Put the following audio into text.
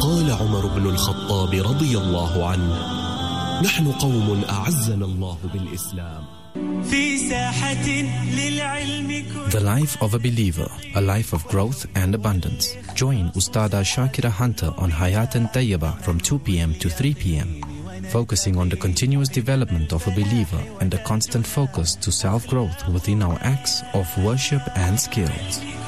قال عمر بن الخطاب رضي الله عنه: نحن قوم أعزنا الله بالإسلام. The life of a believer, a life of growth and abundance. Join Ustada Shakira Hunter on Hayat and Tayyaba from 2 p.m. to 3 p.m. focusing on the continuous development of a believer and a constant focus to self-growth within our acts of worship and skills.